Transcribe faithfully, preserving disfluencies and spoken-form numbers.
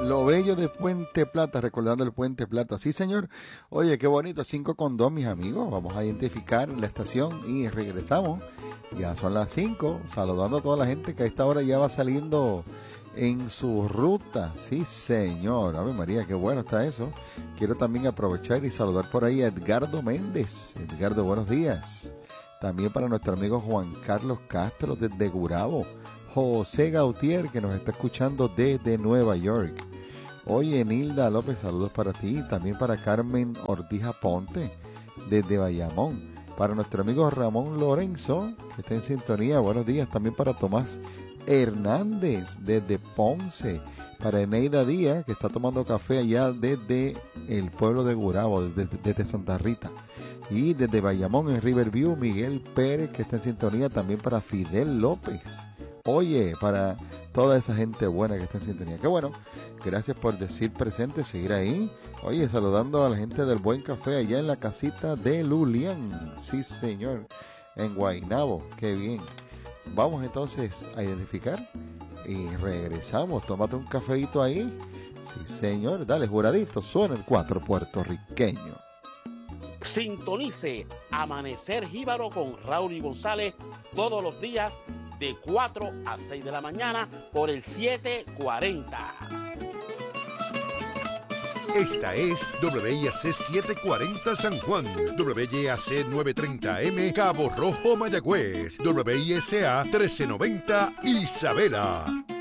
Lo bello de Puente Plata, recordando el Puente Plata. Sí, señor. Oye, qué bonito, cinco con dos, mis amigos. Vamos a identificar la estación y regresamos. Ya son las cinco, saludando a toda la gente que a esta hora ya va saliendo en su ruta. Sí, señor. Ave María, qué bueno está eso. Quiero también aprovechar y saludar por ahí a Edgardo Méndez. Edgardo, buenos días. También para nuestro amigo Juan Carlos Castro desde Gurabo. José Gautier, que nos está escuchando desde Nueva York. Oye, Nilda López, saludos para ti. También para Carmen Ortiz Ponte, desde Bayamón. Para nuestro amigo Ramón Lorenzo, que está en sintonía, buenos días. También para Tomás Hernández, desde Ponce. Para Eneida Díaz, que está tomando café allá desde el pueblo de Gurabo, desde, desde Santa Rita. Y desde Bayamón, en Riverview, Miguel Pérez, que está en sintonía. También para Fidel López. Oye, para toda esa gente buena que está en sintonía. Qué bueno, gracias por decir presente, seguir ahí. Oye, saludando a la gente del Buen Café allá en la casita de Lulián. Sí, señor, en Guaynabo. Qué bien. Vamos entonces a identificar y regresamos. Tómate un cafeíto ahí. Sí, señor, dale, juradito, suena el cuatro puertorriqueño. Sintonice Amanecer Jíbaro con Raúl y González todos los días de cuatro a seis de la mañana por el setecientos cuarenta. Esta es W I A C setecientos cuarenta San Juan, W I A C novecientos treinta M Cabo Rojo Mayagüez, W I S A mil trescientos noventa Isabela.